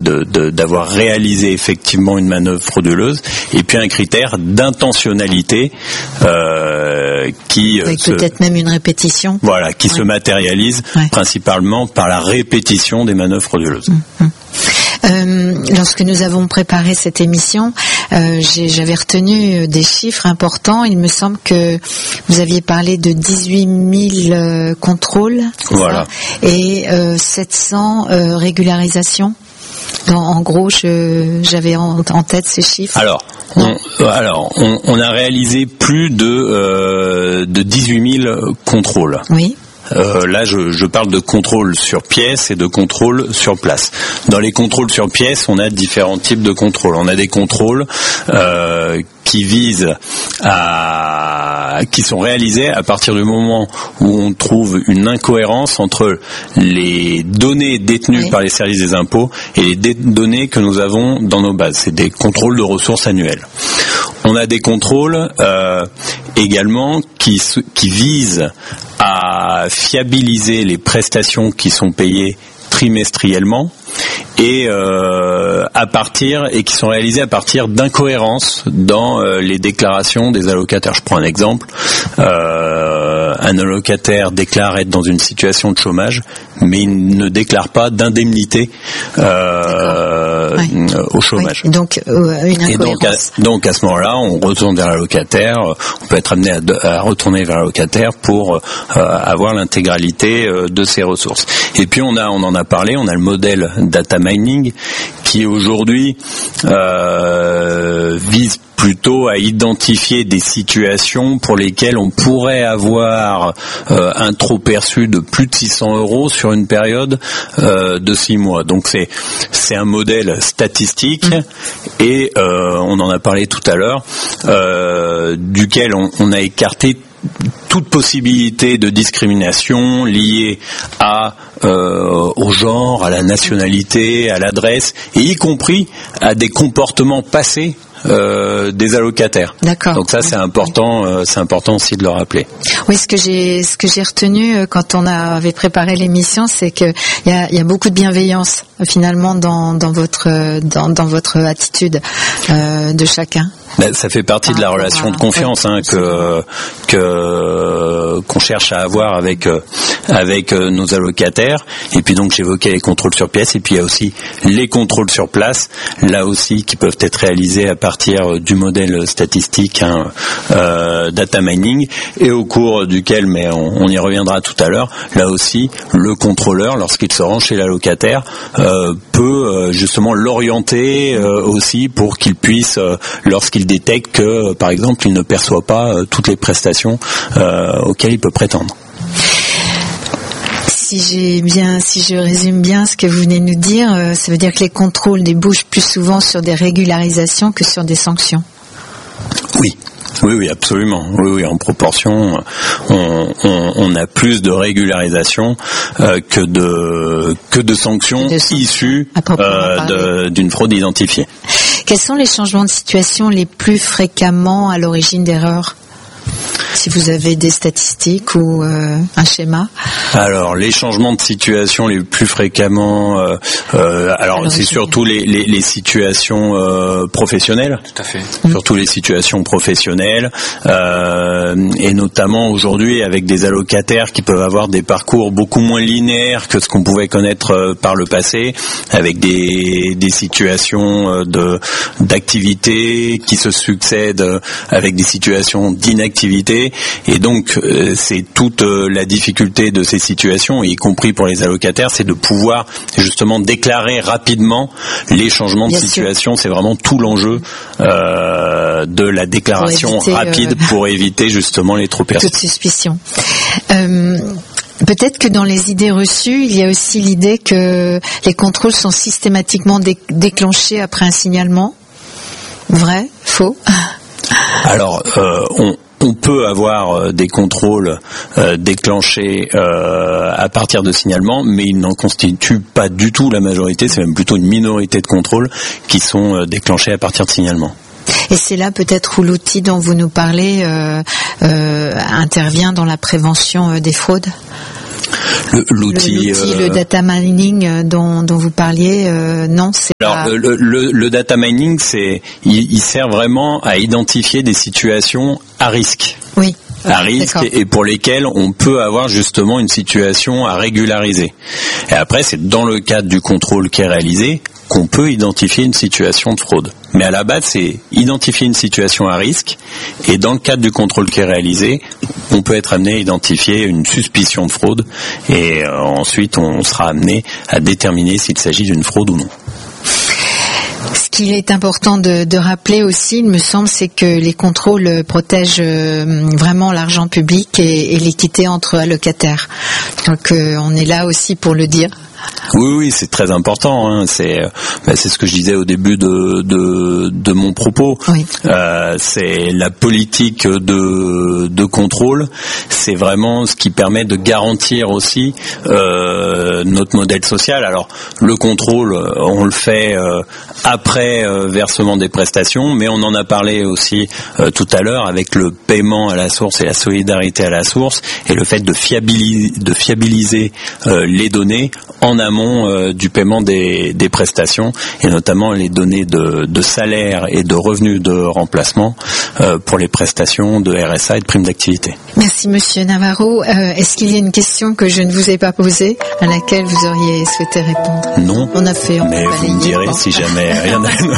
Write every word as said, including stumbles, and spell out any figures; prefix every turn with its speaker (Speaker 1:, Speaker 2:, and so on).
Speaker 1: de, de, d'avoir réalisé effectivement une manœuvre frauduleuse, et puis un critère d'intentionnalité euh, qui
Speaker 2: avec
Speaker 1: se,
Speaker 2: peut-être même une répétition.
Speaker 1: Voilà, qui
Speaker 2: ouais.
Speaker 1: se matérialise ouais. principalement par la répétition des manœuvres frauduleuses.
Speaker 2: Mmh. Euh, lorsque nous avons préparé cette émission, euh, j'ai, j'avais retenu des chiffres importants. Il me semble que vous aviez parlé de dix-huit mille euh, contrôles,
Speaker 1: voilà,
Speaker 2: ça, et euh, sept cents euh, régularisations. En, en gros, je, j'avais en, en tête ces chiffres.
Speaker 1: Alors, on, alors, on, on a réalisé plus de euh, de dix-huit mille contrôles.
Speaker 2: Oui.
Speaker 1: Euh, là, je, je parle de contrôle sur pièce et de contrôle sur place. Dans les contrôles sur pièce, on a différents types de contrôles. On a des contrôles euh, qui visent à, qui sont réalisés à partir du moment où on trouve une incohérence entre les données détenues oui. par les services des impôts et les dé- données que nous avons dans nos bases. C'est des contrôles de ressources annuelles. On a des contrôles euh, également qui, qui visent à fiabiliser les prestations qui sont payées trimestriellement et euh, à partir et qui sont réalisés à partir d'incohérences dans euh, les déclarations des allocataires. Je prends un exemple. Euh, un allocataire déclare être dans une situation de chômage, mais il ne déclare pas d'indemnité euh, oui. au chômage.
Speaker 2: Oui. Donc, euh, une incohérence.
Speaker 1: Et donc à, donc à ce moment-là, on retourne vers l'allocataire. On peut être amené à, à retourner vers l'allocataire pour euh, avoir l'intégralité euh, de ses ressources. Et puis on a, on en a parlé. On a le modèle data mining qui aujourd'hui euh, vise plutôt à identifier des situations pour lesquelles on pourrait avoir euh, un trop perçu de plus de six cents euros sur une période euh, de six mois. Donc c'est c'est un modèle statistique mmh. et euh, on en a parlé tout à l'heure, euh, duquel on, on a écarté toute possibilité de discrimination liée à euh, au genre, à la nationalité, à l'adresse, et y compris à des comportements passés euh, des allocataires.
Speaker 2: D'accord.
Speaker 1: Donc ça c'est important, euh, c'est important aussi de le rappeler.
Speaker 2: Oui, ce que j'ai, ce que j'ai retenu quand on avait préparé l'émission, c'est que il y a, y a beaucoup de bienveillance finalement dans, dans votre, dans, dans votre attitude euh, de chacun.
Speaker 1: Ben, ça fait partie de la relation de confiance hein, que que qu'on cherche à avoir avec avec nos allocataires. Et puis donc j'évoquais les contrôles sur pièce, et puis il y a aussi les contrôles sur place, là aussi qui peuvent être réalisés à partir du modèle statistique hein, euh, data mining, et au cours duquel, mais on, on y reviendra tout à l'heure, là aussi le contrôleur, lorsqu'il se rend chez l'allocataire, euh, peut euh, justement l'orienter euh, aussi pour qu'il puisse, euh, lorsqu'il détecte que, par exemple, il ne perçoit pas euh, toutes les prestations euh, auxquelles il peut prétendre.
Speaker 2: Si j'ai bien, si je résume bien ce que vous venez de nous dire, euh, ça veut dire que les contrôles débouchent plus souvent sur des régularisations que sur des sanctions.
Speaker 1: Oui. Oui, oui, absolument. Oui, oui, en proportion, on, on, on a plus de régularisation euh, que de que de sanctions de issues euh, de, d'une fraude identifiée.
Speaker 2: Quels sont les changements de situation les plus fréquemment à l'origine d'erreurs ? Si vous avez des statistiques ou euh, un schéma.
Speaker 1: Alors les changements de situation les plus fréquemment, euh, euh, alors, alors c'est surtout les, les, les situations euh, professionnelles.
Speaker 3: Tout à fait.
Speaker 1: Surtout les situations professionnelles, euh, et notamment aujourd'hui avec des allocataires qui peuvent avoir des parcours beaucoup moins linéaires que ce qu'on pouvait connaître euh, par le passé, avec des, des situations de d'activité qui se succèdent, avec des situations d'inactivité. Et donc euh, c'est toute euh, la difficulté de ces situations, y compris pour les allocataires, c'est de pouvoir justement déclarer rapidement les changements Bien de situation. Sûr. C'est vraiment tout l'enjeu euh, de la déclaration pour éviter, rapide euh, pour éviter justement les trop perçus.
Speaker 2: Toute suspicion. Euh... Peut-être que dans les idées reçues, il y a aussi l'idée que les contrôles sont systématiquement dé- déclenchés après un signalement. Vrai ? Faux ?
Speaker 1: Alors, euh, on... On peut avoir des contrôles euh, déclenchés euh, à partir de signalements, mais ils n'en constituent pas du tout la majorité, c'est même plutôt une minorité de contrôles qui sont euh, déclenchés à partir de signalements.
Speaker 2: Et c'est là peut-être où l'outil dont vous nous parlez euh, euh, intervient dans la prévention euh, des fraudes ?
Speaker 1: Le, l'outil,
Speaker 2: l'outil
Speaker 1: euh...
Speaker 2: le data mining dont, dont vous parliez, euh, non, c'est
Speaker 1: Alors
Speaker 2: pas...
Speaker 1: le, le, le data mining, c'est, il, il sert vraiment à identifier des situations à risque.
Speaker 2: Oui.
Speaker 1: à risque D'accord. et pour lesquels on peut avoir justement une situation à régulariser. Et après, c'est dans le cadre du contrôle qui est réalisé qu'on peut identifier une situation de fraude. Mais à la base, c'est identifier une situation à risque et dans le cadre du contrôle qui est réalisé, on peut être amené à identifier une suspicion de fraude et euh, ensuite on sera amené à déterminer s'il s'agit d'une fraude ou non.
Speaker 2: Ce qu'il est important de, de rappeler aussi, il me semble, c'est que les contrôles protègent vraiment l'argent public et, et l'équité entre allocataires. Donc euh, on est là aussi pour le dire.
Speaker 1: Oui, oui, c'est très important. Hein. C'est, bah, c'est ce que je disais au début de de, de mon propos.
Speaker 2: Oui.
Speaker 1: Euh, c'est la politique de de contrôle. C'est vraiment ce qui permet de garantir aussi euh, notre modèle social. Alors, le contrôle, on le fait euh, après euh, versement des prestations, mais on en a parlé aussi euh, tout à l'heure avec le paiement à la source et la solidarité à la source et le fait de fiabiliser, de fiabiliser euh, les données en amont euh, du paiement des, des prestations et notamment les données de, de salaire et de revenus de remplacement euh, pour les prestations de R S A et de primes d'activité.
Speaker 2: Merci Monsieur Navarro. Euh, est-ce qu'il y a une question que je ne vous ai pas posée à laquelle vous auriez souhaité répondre?
Speaker 1: Non.
Speaker 2: On a fait. On
Speaker 1: mais vous me direz si jamais rien n'a